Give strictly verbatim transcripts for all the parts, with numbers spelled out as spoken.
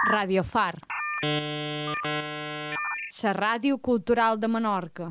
Radio Far, la ràdio cultural de Menorca.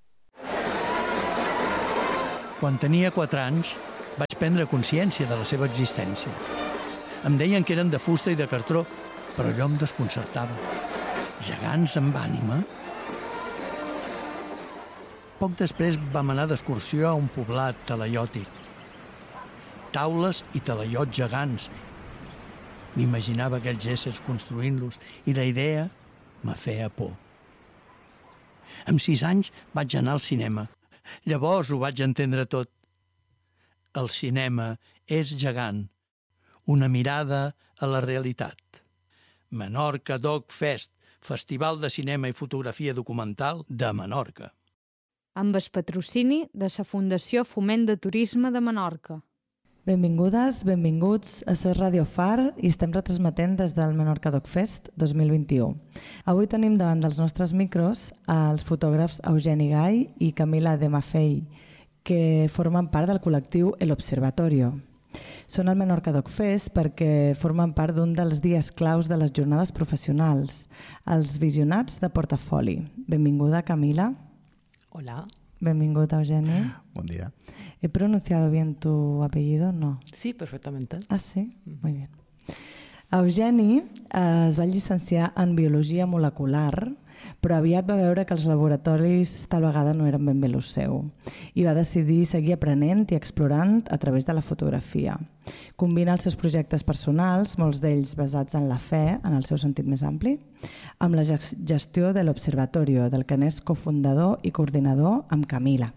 Quan tenia quatre anys, vaig prendre consciència de la seva existència. Em deien que eren de fusta i de cartró, però allò em desconcertava. Gegants amb ànima? Poc després vam anar d'excursió a un poblat talaiòtic. Taules i talaiots gegants. M'imaginava aquells éssers construint-los i la idea me feia por. Amb sis anys vaig anar al cinema. Llavors ho vaig entendre tot. El cinema és gegant. Una mirada a la realitat. Menorca Doc Fest, Festival de Cinema i Fotografia Documental de Menorca. Amb el patrocini de la Fundació Foment de Turisme de Menorca. Benvingudes, benvinguts a la Radio Far i estem retransmetent des del Menorca Doc Fest dos mil vint-i-u. Avui tenim davant dels nostres micros els fotògrafs Eugeni Gai i Camila de Maffei, que formen part del col·lectiu El Observatorio. Són al Menorca Doc Fest perquè formen part d'un dels dies claus de les jornades professionals, els visionats de portafoli. Benvinguda, Camila. Hola. Benvingut, Eugeni. Buen día. ¿He pronunciado bien tu apellido? No. Sí, perfectamente. Ah, sí? Muy bien. Eugeni eh, es va llicenciar en Biologia Molecular, però aviat va veure que els laboratoris tal vegada no eren ben bé el seu i va decidir seguir aprenent i explorant a través de la fotografia. Combina els seus projectes personals, molts d'ells basats en la fe, en el seu sentit més ampli, amb la gestió de l'Observatorio, del que n'és cofundador i coordinador amb Camila.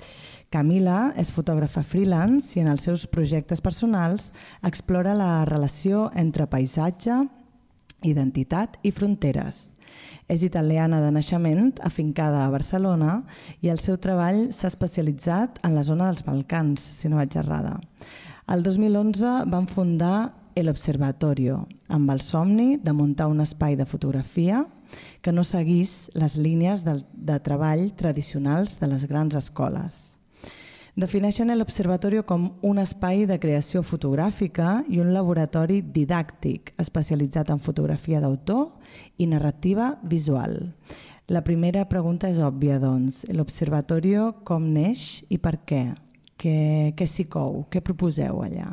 Camila és fotògrafa freelance i en els seus projectes personals explora la relació entre paisatge, identitat i fronteres. És italiana de naixement, afincada a Barcelona, i el seu treball s'ha especialitzat en la zona dels Balcans, si no vaig errada. El dos mil onze van fundar El Observatorio, amb el somni de muntar un espai de fotografia que no seguís les línies de, de treball tradicionals de les grans escoles. Defineixen l'Observatorio com un espai de creació fotogràfica i un laboratori didàctic especialitzat en fotografia d'autor i narrativa visual. La primera pregunta és òbvia, doncs. L'Observatorio com neix i per què? Què, què s'hi cou? Què proposeu allà?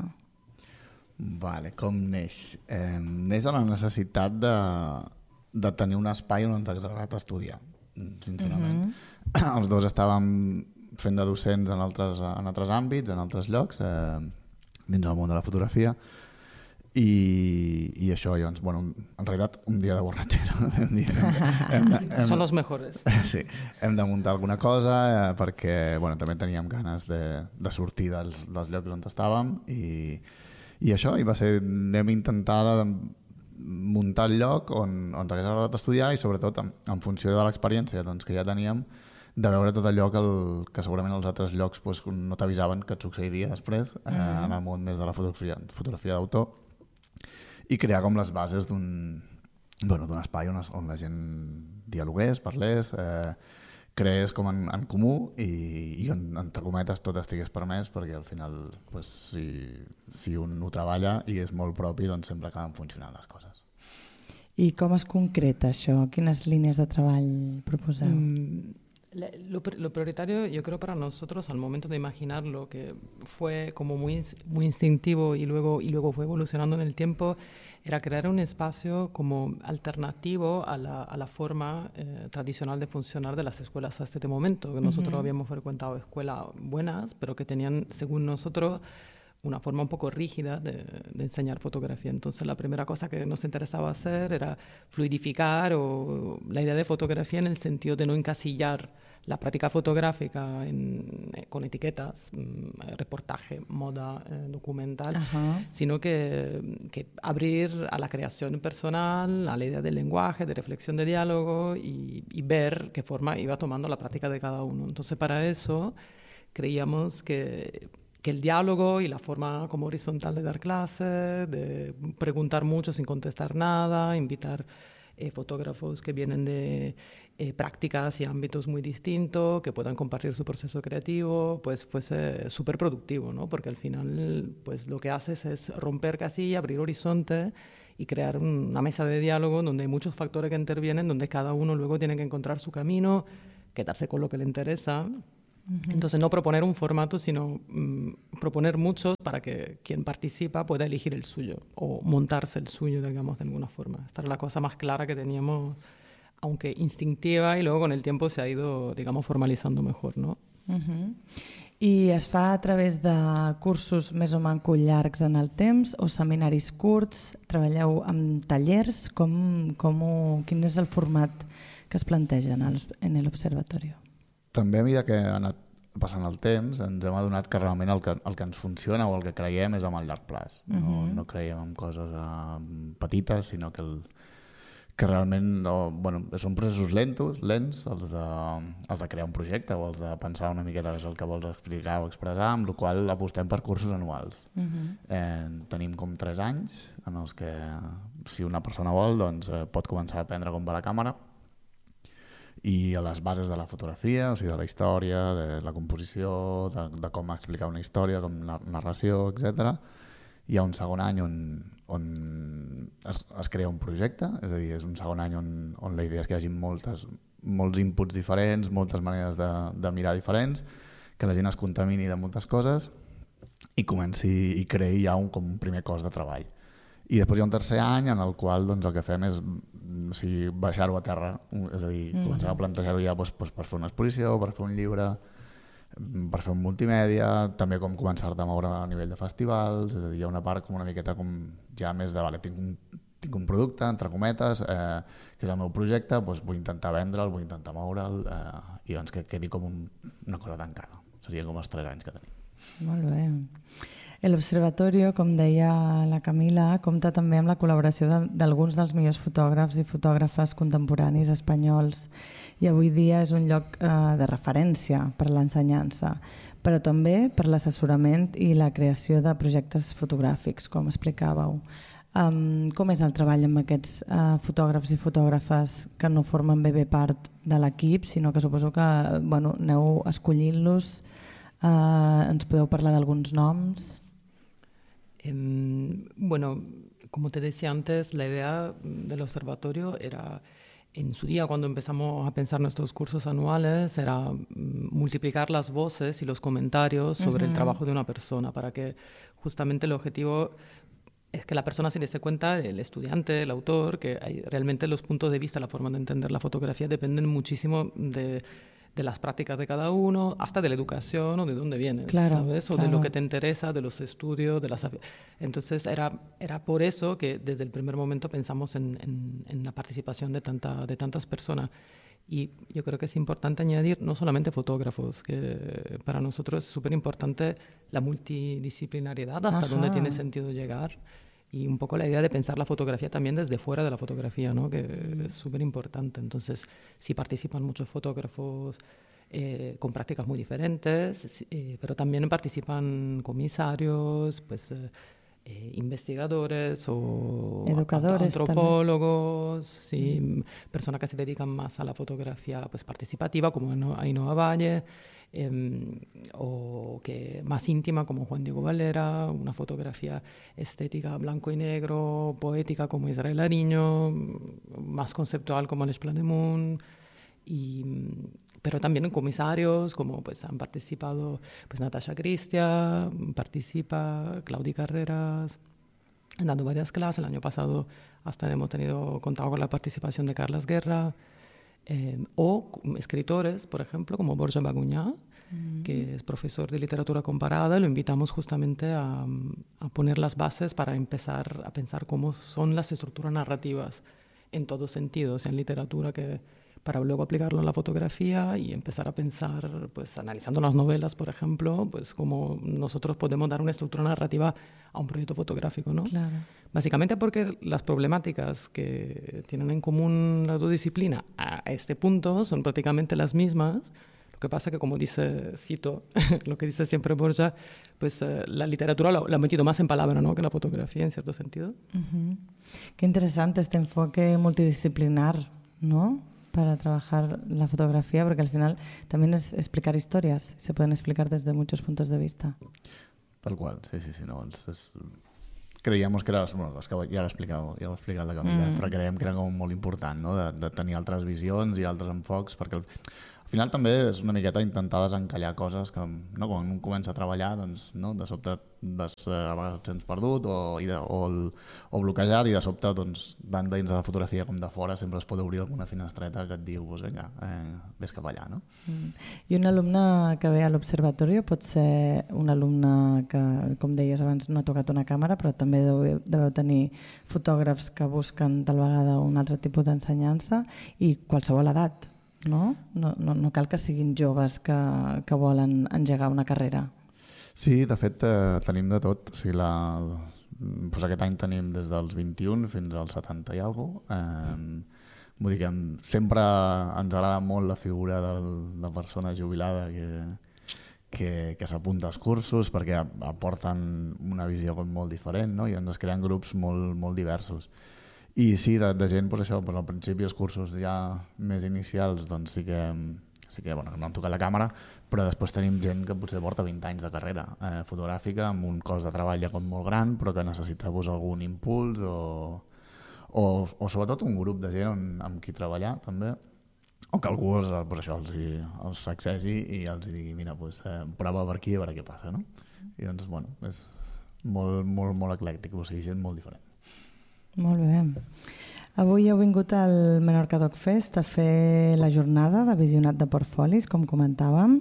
Vale, com neix? Eh, neix de la necessitat de, de tenir un espai on ens ha agradat estudiar, sincerament. Mm-hmm. Els dos estàvem fent de docents en altres, en altres àmbits, en altres llocs, eh, dins del món de la fotografia, i, i això, llavors, bueno, en realitat, un dia de borratxera. Hem dit, hem, hem, hem, Són los mejores. Sí, hem de muntar alguna cosa eh, perquè, bueno, també teníem ganes de, de sortir dels, dels llocs on estàvem, i, i això, i va ser, anem intentar muntar el lloc on, on ens hagués agradat estudiar i sobretot en, en funció de l'experiència doncs, que ja teníem, de veure tot allò que, el, que segurament els altres llocs pues, no t'avisaven que et succeiria després eh, mm. en el món més de la fotografia, fotografia d'autor, i crear com les bases d'un bueno, d'un espai on, on la gent dialogués, parlés, eh, creés com en, en comú i, i on, entre cometes, tot estigués permès, perquè al final pues, si, si un ho treballa i és molt propi, doncs sempre acaben funcionant les coses. I com es concreta això? Quines línies de treball proposeu? Mm. Lo, lo prioritario, yo creo, para nosotros al momento de imaginarlo, que fue como muy, muy instintivo y luego, y luego fue evolucionando en el tiempo, era crear un espacio como alternativo a la, a la forma eh, tradicional de funcionar de las escuelas hasta este momento. Que nosotros uh-huh. habíamos frecuentado escuelas buenas, pero que tenían, según nosotros, una forma un poco rígida de, de enseñar fotografía. Entonces la primera cosa que nos interesaba hacer era fluidificar o la idea de fotografía en el sentido de no encasillar la práctica fotográfica en, con etiquetas, reportaje, moda, eh, documental, uh-huh. sino que, que abrir a la creación personal, a la idea del lenguaje, de reflexión, de diálogo y, y ver qué forma iba tomando la práctica de cada uno. Entonces para eso creíamos que que el diálogo y la forma como horizontal de dar clases, de preguntar mucho sin contestar nada, invitar eh, fotógrafos que vienen de eh, prácticas y ámbitos muy distintos, que puedan compartir su proceso creativo, pues fuese súper productivo, ¿no? Porque al final pues lo que haces es romper casilla, abrir horizonte y crear una mesa de diálogo donde hay muchos factores que intervienen, donde cada uno luego tiene que encontrar su camino, quedarse con lo que le interesa. Uh-huh. Entonces, no proponer un formato, sino um, proponer muchos para que quien participa pueda elegir el suyo o montarse el suyo, digamos, de alguna forma. Esta era la cosa más clara que teníamos, aunque instintiva, y luego con el tiempo se ha ido, digamos, formalizando mejor, ¿no? Uh-huh. I es fa a través de cursos més o manco llargs en el temps o seminaris curts? Treballeu amb tallers? Com, com ho, quin és el format que es planteja en l'observatori? També a mesura que ha anat passant el temps ens hem adonat que realment el que, el que ens funciona o el que creiem és amb el llarg plaç. No, uh-huh. no creiem en coses uh, petites, sinó que, el, que realment no, bueno, són processos lentos, lents, els de, els de crear un projecte o els de pensar una miqueta és el que vols explicar o expressar, amb la qual apostem per cursos anuals. Uh-huh. eh, tenim com tres anys en els que si una persona vol doncs, eh, pot començar a aprendre com va la càmera i a les bases de la fotografia, o sigui, de la història, de la composició, de, de com explicar una història, com la narració, etcètera. Hi ha un segon any on, on es, es crea un projecte, és a dir, és un segon any on, on la idea és que hi hagi moltes, molts inputs diferents, moltes maneres de, de mirar diferents, que la gent es contamini de moltes coses i comenci i creï ja un, com un primer cos de treball. I després hi ha un tercer any en el qual doncs, el que fem és o sigui, baixar-ho a terra, és a dir, mm. començar a plantejar-ho ja doncs, doncs, per fer una exposició, per fer un llibre, per fer un multimèdia, també com començar-te a moure a nivell de festivals, és a dir, hi ha una part com una miqueta com ja més de, vale, tinc un, tinc un producte, entre cometes, eh, que és el meu projecte, doncs vull intentar vendre'l, vull intentar moure'l eh, i doncs que quedi com un, una cosa tancada. Serien com els tres anys que tenim. Molt bé. L'Observatorio, com deia la Camila, compta també amb la col·laboració de, d'alguns dels millors fotògrafs i fotògrafes contemporanis espanyols i avui dia és un lloc eh, de referència per a l'ensenyança, però també per l'assessorament i la creació de projectes fotogràfics, com explicàveu. Um, com és el treball amb aquests uh, fotògrafs i fotògrafes que no formen bé bé part de l'equip, sinó que suposo que bueno, aneu escollint-los? Uh, ens podeu parlar d'alguns noms? Eh, bueno, como te decía antes, la idea del observatorio era, en su día cuando empezamos a pensar nuestros cursos anuales, era multiplicar las voces y los comentarios sobre uh-huh. el trabajo de una persona, para que justamente el objetivo es que la persona se dé cuenta, el estudiante, el autor, que hay, realmente los puntos de vista, la forma de entender la fotografía dependen muchísimo de... de las prácticas de cada uno, hasta de la educación o de dónde vienes, claro, ¿sabes? O claro. de lo que te interesa, de los estudios, de las... Entonces era, era por eso que desde el primer momento pensamos en, en, en la participación de, tanta, de tantas personas. Y yo creo que es importante añadir no solamente fotógrafos, que para nosotros es súper importante la multidisciplinariedad, hasta Ajá. dónde tiene sentido llegar. Y un poco la idea de pensar la fotografía también desde fuera de la fotografía, ¿no? Que es súper importante. Entonces, sí participan muchos fotógrafos eh, con prácticas muy diferentes, eh, pero también participan comisarios, pues, eh, eh, investigadores o educadores, antropólogos, sí, mm. personas que se dedican más a la fotografía pues, participativa, como Ainhoa Valle, Eh, o que más íntima como Juan Diego Valera, una fotografía estética blanco y negro, poética como Israel Ariño, más conceptual como Les Plans de Moon, y, pero también en comisarios como pues han participado pues Natasha Cristia, participa Claudi Carreras, dando varias clases. El año pasado hasta hemos tenido contado con la participación de Carles Guerra. Eh, o escritores, por ejemplo, como Borja Bagunyà, mm. que es profesor de literatura comparada. Lo invitamos justamente a, a poner las bases para empezar a pensar cómo son las estructuras narrativas en todos sentidos, en literatura, que para luego aplicarlo en la fotografía y empezar a pensar, pues analizando las novelas, por ejemplo, pues cómo nosotros podemos dar una estructura narrativa a un proyecto fotográfico, ¿no? Claro. Básicamente porque las problemáticas que tienen en común las dos disciplinas a este punto son prácticamente las mismas. Lo que pasa que, como dice, cito lo que dice siempre Borja, pues uh, la literatura la, la ha metido más en palabra, ¿no?, que la fotografía, en cierto sentido. Uh-huh. Qué interesante este enfoque multidisciplinar, ¿no?, para trabajar la fotografía, porque al final también es explicar historias, se pueden explicar desde muchos puntos de vista. Tal qual, sí, sí, sí, no, és, és creiem que era, bueno, és que ja l'he explicat, ja l'he explicat la Camila, mm. però creiem que era com molt important, no? de, de tenir altres visions i altres enfocs, perquè al, al final també és una miqueta intentar desencallar coses que, no, quan un comença a treballar, doncs, no? de sobte vas, a vegades et sents perdut o, o, el, o bloquejat, i de sobte, doncs, tant dins de la fotografia com de fora, sempre es pot obrir alguna finestreta que et diu, pues, vinga, eh, vés cap allà. No? Mm. I un alumne que ve a l'observatori pot ser un alumne que, com deies abans, no ha tocat una càmera, però també deu, deu tenir fotògrafs que busquen tal vegada un altre tipus d'ensenyança, i qualsevol edat, no? No, no, no cal que siguin joves que, que volen engegar una carrera. Sí, de fet eh, tenim de tot. O sigui, la, doncs aquest any tenim des dels vint-i-un fins als setanta i alguna cosa. Eh, vull dir que sempre ens agrada molt la figura del, de la persona jubilada que, que, que s'apunta als cursos, perquè aporten una visió molt diferent, no? I ens creen grups molt, molt diversos. I sí, de, de gent, doncs això, doncs al principi els cursos ja més inicials doncs sí que, sí que bueno, no han tocat la càmera, però després tenim gent que potser porta vint anys de carrera eh, fotogràfica, amb un cos de treball ja com molt gran, però que necessita pues, algun impuls o, o, o sobretot un grup de gent on, amb qui treballar també, o que algú els, pues, això, els, els sacsegi i els digui, mira, pues, eh, prova per aquí a veure què passa. No? I doncs, bueno, és molt, molt, molt eclèctic, o sigui, gent molt diferent. Molt bé. Avui heu vingut al Menorca Doc Fest a fer la jornada de visionat de portfolis, com comentàvem.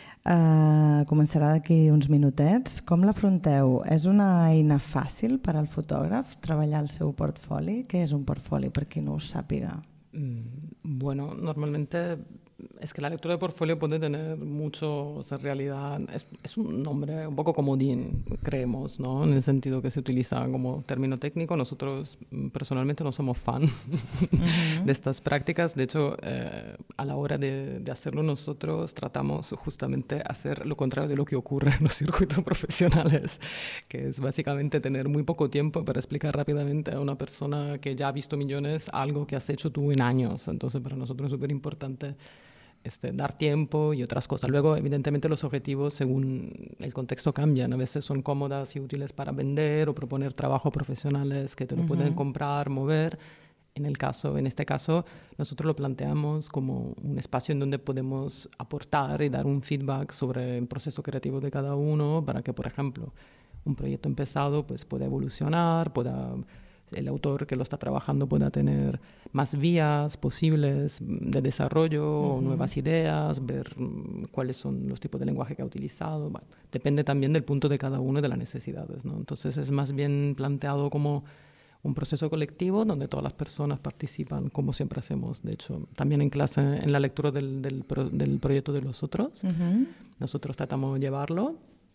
Uh, començarà d'aquí uns minutets. Com l'afronteu? És una eina fàcil per al fotògraf treballar el seu portfoli? Què és un portfoli, per qui no ho sàpiga? Mm, bueno, normalmente es que la lectura de portfolio puede tener muchos, en realidad, es, es un nombre un poco comodín, creemos, ¿no? En el sentido que se utiliza como término técnico. Nosotros personalmente no somos fan uh-huh. de estas prácticas. De hecho, eh, a la hora de, de hacerlo nosotros tratamos justamente hacer lo contrario de lo que ocurre en los circuitos profesionales, que es básicamente tener muy poco tiempo para explicar rápidamente a una persona que ya ha visto millones algo que has hecho tú en años. Entonces, para nosotros es súper importante Este, dar tiempo y otras cosas. Luego, evidentemente, los objetivos, según el contexto, cambian. A veces son cómodas y útiles para vender o proponer trabajos profesionales que te lo uh-huh. pueden comprar, mover. En el caso, en este caso, nosotros lo planteamos como un espacio en donde podemos aportar y dar un feedback sobre el proceso creativo de cada uno para que, por ejemplo, un proyecto empezado pues, pueda evolucionar, pueda... el autor que lo está trabajando pueda tener más vías posibles de desarrollo uh-huh. o nuevas ideas, ver cuáles son los tipos de lenguaje que ha utilizado. Bueno, depende también del punto de cada uno y de las necesidades, ¿no? Entonces es más bien planteado como un proceso colectivo donde todas las personas participan, como siempre hacemos. De hecho, también en clase, en la lectura del, del, pro, del proyecto de los otros, uh-huh. nosotros tratamos de llevarlo.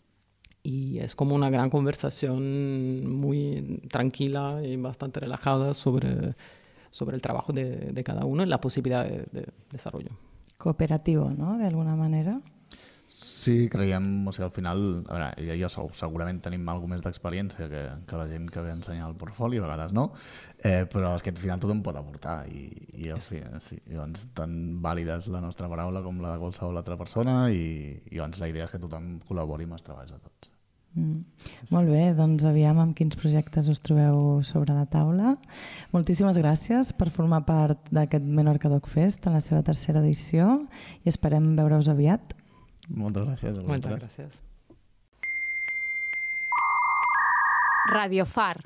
Y es como una gran conversación muy tranquila y bastante relajada sobre, sobre el trabajo de, de cada uno y la posibilidad de, de desarrollo. Cooperativo, ¿no? De alguna manera. Sí, creiem, o sigui, al final, a veure, jo, jo segurament tenim alguna més d'experiència que, que la gent que ve a ensenyar el portfoli, a vegades no, eh, però és que al final tothom pot aportar i, i al final, sí, llavors tan vàlida és la nostra paraula com la de qualsevol altra persona i, i llavors la idea és que tothom col·labori amb els treballs de tots. Mm. Molt bé, doncs aviam amb quins projectes us trobeu sobre la taula. Moltíssimes gràcies per formar part d'aquest Menorca Doc Fest en la seva tercera edició i esperem veure-us aviat. Moltes gràcies. Moltes gràcies. Radio Far,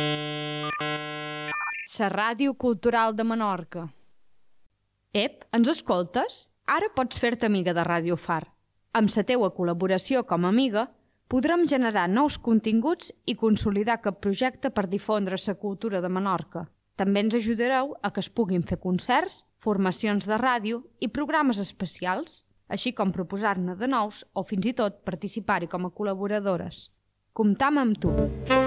la ràdio cultural de Menorca. Ep, ens escoltes? Ara pots fer-te amiga de Radio Far. Amb la teua col·laboració com a amiga podrem generar nous continguts i consolidar aquest projecte per difondre la cultura de Menorca. També ens ajudareu a que es puguin fer concerts, formacions de ràdio i programes especials, així com proposar-ne de nous o fins i tot participar-hi com a col·laboradores. Comptam amb tu!